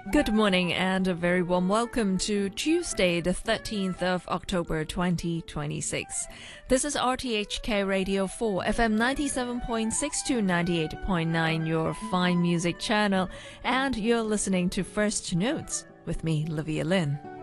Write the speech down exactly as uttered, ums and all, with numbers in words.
Good morning and a very warm welcome to Tuesday, the thirteenth of October twenty twenty-six. This is R T H K Radio four, F M ninety-seven point six to ninety-eight point nine, your fine music channel, and you're listening to First Notes with me, Livia Lin.